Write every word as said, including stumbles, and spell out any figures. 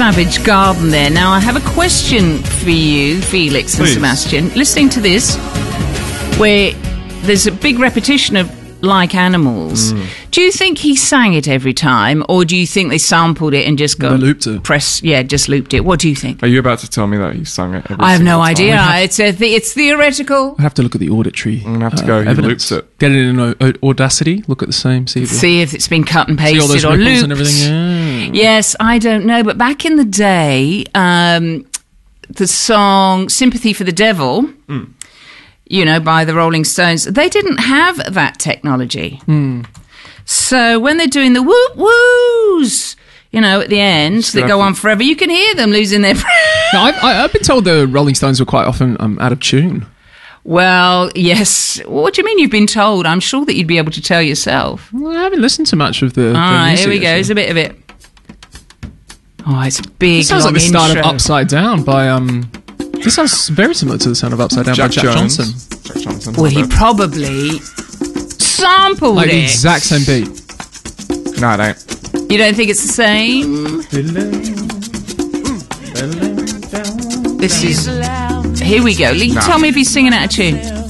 Savage Garden there. Now, I have a question for you, Felix and Please. Sebastian. Listening to this, where there's a big repetition of Like Animals, Mm. do you think he sang it every time, or do you think they sampled it and just got... They looped it. Press, yeah, just looped it. What do you think? Are you about to tell me that he sung it every I have no single time? idea. have- It's, a th- it's theoretical. I have to look at the auditory. I'm gonna have to uh, go, he evidence. loops it. Get it in au- au- Audacity. Look at the same. See, if it- See if it's been cut and see all pasted those or ripples looped. and everything. Yeah. Yes, I don't know, but back in the day, um, the song "Sympathy for the Devil," Mm. you know, by the Rolling Stones, they didn't have that technology. Mm. So when they're doing the whoop woos, you know, at the end that go on forever, you can hear them losing their breath. No, I've, I- I've been told the Rolling Stones were quite often um, out of tune. Well, yes. What do you mean you've been told? I'm sure that you'd be able to tell yourself. Well, I haven't listened to much of the. All the right, music, here we go. actually. Here's a bit of it. Oh, it's a big, This sounds long like the start intro. of Upside Down by um. This sounds very similar to the sound of Upside Down Jack by Jack Jones. Johnson. Jack Johnson. Well, he love it. probably sampled Like it. the exact same beat. No, I don't. You don't think it's the same? This is... Here we go. Lee, No. tell me if he's singing out of tune.